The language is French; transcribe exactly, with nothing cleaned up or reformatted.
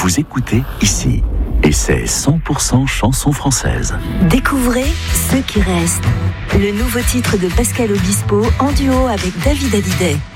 Vous écoutez ici. Et c'est cent pour cent chanson française. Découvrez Ceux qui restent. Le nouveau titre de Pascal Obispo en duo avec David Hallyday.